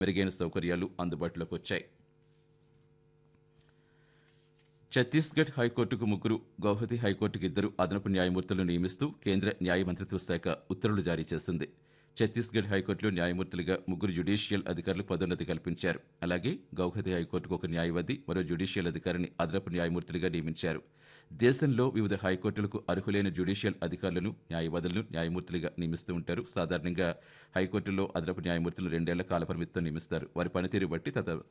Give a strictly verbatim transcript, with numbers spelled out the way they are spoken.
మెరుగైన సౌకర్యాలు అందుబాటులోకి వచ్చాయి. ఛత్తీస్గఢ్ హైకోర్టుకు ముగ్గురు, గౌహతి హైకోర్టుకు ఇద్దరు అదనపు న్యాయమూర్తులను నియమిస్తూ కేంద్ర న్యాయ మంత్రిత్వ శాఖ ఉత్తర్వులు జారీ చేసింది. ఛత్తీస్గఢ్ హైకోర్టులో న్యాయమూర్తులుగా ముగ్గురు జ్యుడిషియల్ అధికారులు పదోన్నతి కల్పించారు. అలాగే గౌహతి హైకోర్టుకు ఒక న్యాయవాది, మరో జ్యుడిషియల్ అధికారిని అదనపు న్యాయమూర్తులుగా నియమించారు. దేశంలో వివిధ హైకోర్టులకు అర్హులైన జ్యుడిషియల్ అధికారులను, న్యాయవాదులను న్యాయమూర్తులుగా నియమిస్తూ ఉంటారు. సాధారణంగా హైకోర్టులో అదనపు న్యాయమూర్తులను రెండేళ్ల కాలపరిమితితో నియమిస్తారు. వారి పనితీరు బట్టి తద